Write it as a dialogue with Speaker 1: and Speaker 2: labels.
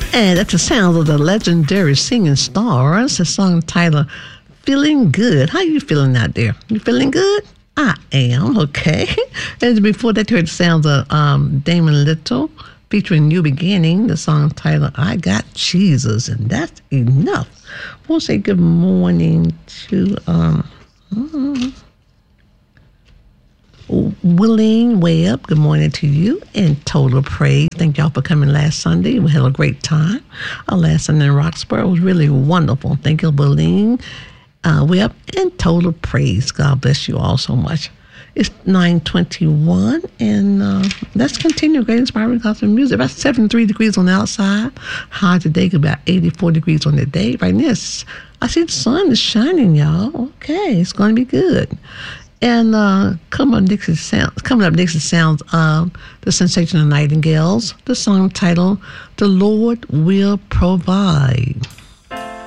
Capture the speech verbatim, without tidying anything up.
Speaker 1: And that's the sound of the legendary singing stars. The song titled Feeling Good. How you feeling out there? You feeling good? I am, okay. And before that, you heard the sounds of um, Damon Little featuring New Beginning, the song titled I Got Jesus, and that's enough. We'll say good morning to um, Willeen Webb. Good morning to you and Total Praise. Thank y'all for coming last Sunday. We had a great time. Our last Sunday in Roxborough was really wonderful. Thank you, Willeen uh, Webb and Total Praise. God bless you all so much. It's nine twenty-one, and uh, let's continue Great Inspiring Gospel Music. About seventy-three degrees on the outside. High today, about eighty-four degrees on the day. Right now, it's, I see the sun is shining, y'all. Okay, it's going to be good. And uh, coming up next is sounds. Coming up next is sounds of the Sensational Nightingales. The song titled "The Lord Will Provide."